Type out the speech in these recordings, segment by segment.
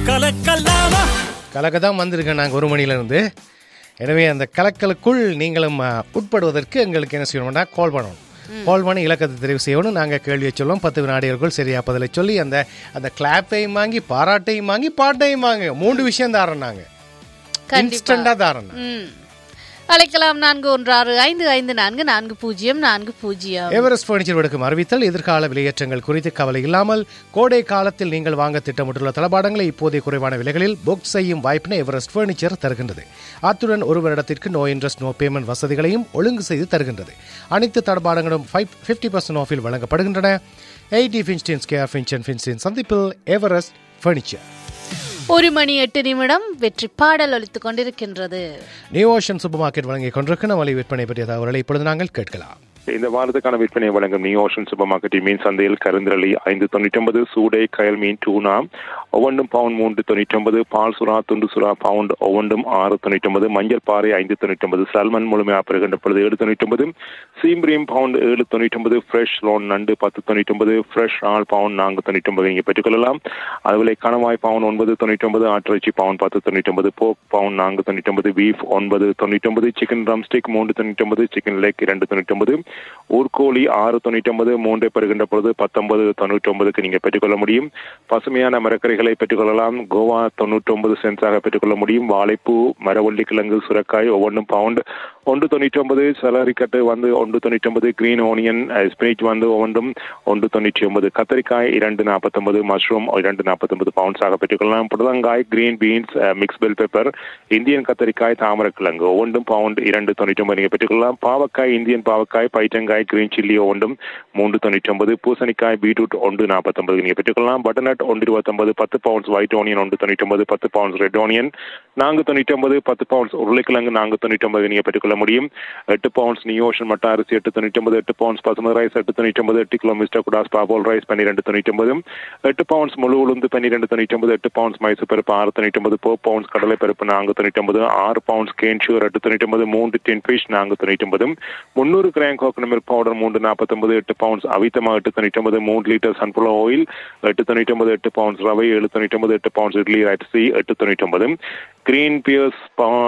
கலக்கல்லாமா கலக்க தான் வந்திருக்கேன் நாங்கள் 1 மணிலேருந்து. எனவே அந்த கலக்கலுக்குள் நீங்களும் உட்படுவதற்கு எங்களுக்கு என்ன செய்யணும்னா கால் பண்ணணும். கால் பண்ணி இலக்கத்தை தெரிவு செய்யணும். நாங்கள் கேள்வியை சொல்லுவோம். 10 வினாடிகளுக்குள் சரியா பதிலை சொல்லி அந்த அந்த கிளாப்பையும் வாங்கி பாராட்டையும் வாங்கி பாட்டையும் வாங்க 3 விஷயம் தாரோம். நாங்கள் இன்ஸ்டண்டாக தாரோம். அழைக்கலாம் 4165544040. எவரெஸ்ட் பர்னிச்சர் எடுக்கும் அறிவித்தல். எதிர்கால விலையேற்றங்கள் குறித்து கவலை இல்லாமல் கோடை காலத்தில் நீங்கள் வாங்க திட்டமிட்டுள்ள தளபாடங்களை இப்போதைய குறைவான விலைகளில் புக் செய்யும் வாய்ப்பினை எவரெஸ்ட் பர்னிச்சர் தருகின்றது. அத்துடன் 1 வருடத்திற்கு நோ இன்ட்ரெஸ்ட் நோ பேமெண்ட் வசதிகளையும் ஒழுங்கு செய்து தருகின்றது. அனைத்து தளபாடங்களும் 50% ஆஃபில் வழங்கப்படுகின்றன. 80 Finchdin Square Finchdin சந்திப்பில் எவரெஸ்ட் பர்னிச்சர். 1 மணி 8 நிமிடம் வெற்றி பாடல் ஒலித்துக் கொண்டிருக்கின்றது. நியூ ஓஷன் சூப்பர் மார்க்கெட் வழங்கிக் கொண்டிருக்கிற மலிவு விற்பனை பற்றிய தகவல்களை இப்பொழுது நாங்கள் கேட்கலாம். இந்த வாரத்துக்கான விற்பனை வழங்கும் நியூ ஓஷன் சூப்பர் மார்க்கெட் மீன் சந்தையில் கருந்திரளி 5.99, சூடை கயல் மீன் டூனா ஒவ்வொன்றும் பவுண்ட் 3.99, பால் சுறா துண்டு சுறா பவுண்ட் ஒவ்வொன்றும் 6.99, மஞ்சள் பாறை 5.99, சல்மன் முழுமையாக பெறுகின்ற பொழுது 7.99, சீம்பிரியம் பவுண்ட் 7.99, ஃப்ரெஷ் லோன் நண்டு 10.99, ஃப்ரெஷ் ஆல் பவுண்ட் 4.99 நீங்கள் பெற்றுக்கொள்ளலாம். அதுபோல கணவாய் பவுண்ட் 9.99, ஆட்டிறைச்சி பவுண்ட் 10.99, போக் bound 4.99, beef 9.99, chicken drumstick 3.99, chicken leg 2.99, ஊர்கோழி 6.99, 3 பெறுகின்ற பொழுது 19.99 நீங்கள் பெற்றுக்கொள்ள முடியும். பசுமையான மரக்கறிகளை பெற்றுக்கொள்ளலாம். கோவா 99 சென்ட்ஸாக பெற்றுக்கொள்ள முடியும். வாழைப்பூ, மரவள்ளி கிழங்கு, சுரக்காய் ஒவ்வொன்றும் பவுண்ட் 1.99, சலரிக்கட்டு வந்து 1.99, கிரீன் ஓனியன் ஸ்பினிச் வந்து ஒவ்வொன்றும் 1.99, கத்தரிக்காய் 2.49, மஷ்ரூம் 2.49 பவுண்ட்ஸாக பெற்றுக்கொள்ளலாம். புடலங்காய், green beans, mix bell pepper, Indian கத்தரிக்காய், தாமரக்கிழங்கு ஒவ்வொன்றும் பவுண்ட் 2.99 நீங்கள் பெற்றுக்கொள்ளலாம். பாவக்காய், இந்தியன் பாவக்காய், பைட்டங்காய், கிரீன் சில்லி ஒவ்வொன்றும் 3.99, பூசணிக்காய், பீட்ரூட் 1.49 நீங்கள் பெற்றுக்கொள்ளலாம். Butternut 1.29, 10 pounds white onion 1.99, 10 pounds red onion 4.99, 10 pounds உருளைக்கிழங்கு 4.99 நீங்கள் பெற்றுக்கொள்ள முடியும். 8 பவுண்ட்ஸ் நியூ ஓஷன் மட்ட அரிசி 8.99, 8 பவுண்ட்ஸ் பசுமை rice 8.99, 8 kilo mister kudos பாபோல் rice 12.99, 8 pounds முழு உளுந்து 12.99, 8 பவுண்ட்ஸ் மைசூர் பருப்பு 6.99, 4 பவுண்ட்ஸ் கடலை பருப்பு 4.99, 6 pounds can sugar 8.99, 3 tin fish 4.99, 300 gram coconut milk powder 3.49, 8 pounds அவித்தமா 8.99, 3 litre sunflower oil 8.99, 8 pounds ரவை 7.99, 8 பவுண்ட்ஸ் இட்லி அரிசி 8.99, கிரீன் பியர்ஸ்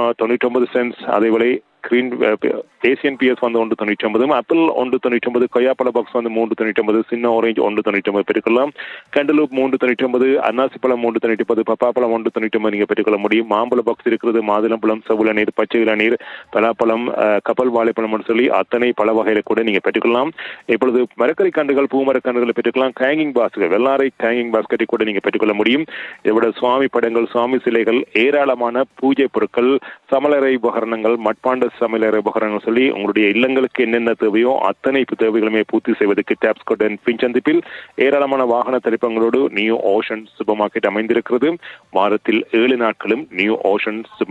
99 சென்ட்ஸ், அதேவேளை கிரீன் ஏசியன் பிஎஸ் வந்து 1.99, ஆப்பிள் 1.99, கொய்யாப்பழ பாக்ஸ் வந்து 3.99, சின்ன ஆரஞ்சு 1.99 பெற்றுக்கொள்ளலாம். கேண்டலூப் 3.99, அன்னாசி பழம் 3.99, பப்பாப்பழம் 1.99 நீங்கள் பெற்றுக்கொள்ள முடியும். மாம்பழ பாக்ஸ் இருக்கிறது. மாதுளம்பழம், செவ்விளநீர், பச்சை இளநீர், பலாப்பழம், கப்பல் வாழைப்பழம் சொல்லி அத்தனை பல வகையில கூட நீங்கள் பெற்றுக்கொள்ளலாம். இப்பொழுது மரக்கறி கண்டுகள், பூ மரக்கன்றுகளை பெற்றுக்கலாம். ஹேங்கிங் பாஸ்கெட், வெள்ளாரை ஹேங்கிங் பாஸ்கெட்டை கூட நீங்கள் பெற்றுக்கொள்ள முடியும். இதோட சுவாமி படங்கள், சுவாமி சிலைகள், ஏராளமான பூஜை பொருட்கள், சமலரை உபகரணங்கள், மட்பாண்ட சமையலறை உபகரணங்கள் சொல்லி உங்களுடைய இல்லங்களுக்கு என்னென்ன தேவையோ அத்தனை தேவைகளுமே பூர்த்தி செய்வதற்கு டாப்ஸ்கோட் அண்ட் பின் சந்திப்பில் ஏராளமான வாகன தரிப்பங்களோடு நியூ ஓஷன் சூப்பர் மார்க்கெட் அமைந்திருக்கிறது. வாரத்தில் 7 நாட்களும் நியூ ஓஷன்